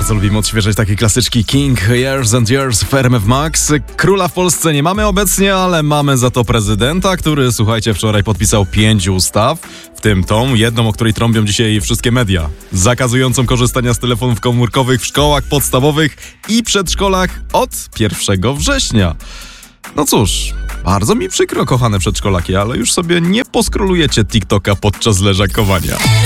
Bardzo lubimy odświeżać takie klasyczki. King, Years and Years w RMF Max. Króla w Polsce nie mamy obecnie, ale mamy za to prezydenta, który, słuchajcie, wczoraj podpisał 5 ustaw, w tym tą, jedną, o której trąbią dzisiaj wszystkie media, zakazującą korzystania z telefonów komórkowych w szkołach podstawowych i przedszkolach od 1 września. No cóż, bardzo mi przykro, kochane przedszkolaki, ale już sobie nie poskrolujecie TikToka podczas leżakowania.